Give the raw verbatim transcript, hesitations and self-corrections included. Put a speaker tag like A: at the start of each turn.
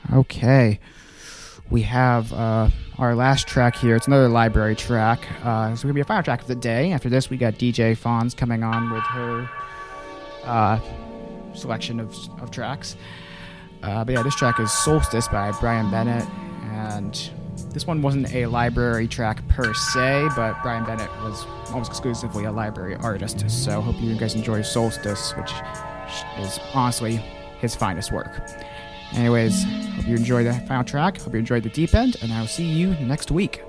A: Okay. We have uh, our last track here. It's another library track. Uh, it's going to be a final track of the day. After this, we got D J Fawns coming on with her uh, selection of, of tracks. Uh, but yeah, this track is Solstice by Brian Bennett. And this one wasn't a library track per se, but Brian Bennett was almost exclusively a library artist. So hope you guys enjoy Solstice, which is honestly his finest work. Anyways, hope you enjoyed the final track. Hope you enjoyed the deep end, and I'll see you next week.